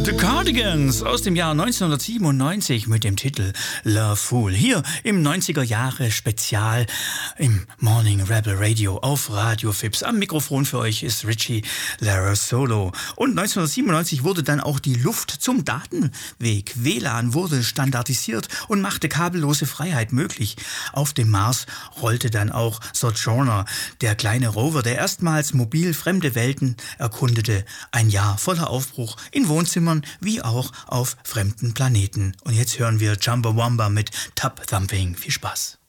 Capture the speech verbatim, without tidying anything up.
The Cardigans aus dem Jahr neunzehnhundertsiebenundneunzig mit dem Titel Love Fool. Hier im neunziger Jahre Spezial im Morning Rebel Radio auf Radio Fips. Am Mikrofon für euch ist Richie Larasolo. Und neunzehnhundertsiebenundneunzig wurde dann auch die Luft zum Datenweg. W L A N wurde standardisiert und machte kabellose Freiheit möglich. Auf dem Mars rollte dann auch Sojourner, der kleine Rover, der erstmals mobil fremde Welten erkundete. Ein Jahr voller Aufbruch in Wohnzimmern wie auch auf fremden Planeten. Und jetzt hören wir Chumbawamba mit Tub Thumping. Viel Spaß.